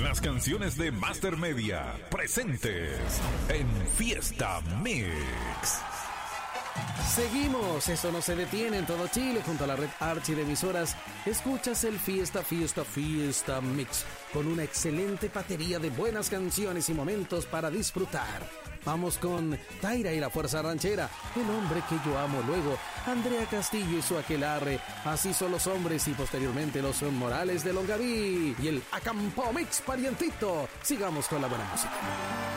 Las canciones de Master Media, presentes en Fiesta Mix. Seguimos, eso no se detiene en todo Chile, junto a la red Archi de emisoras. Escuchas el Fiesta Mix, con una excelente batería de buenas canciones y momentos para disfrutar. Vamos con Taira y la Fuerza Ranchera, El hombre que yo amo, luego Andrea Castillo y su aquelarre, Así son los hombres, y posteriormente los Morales de Longaví y el Acampo Mix parientito. Sigamos con la buena música.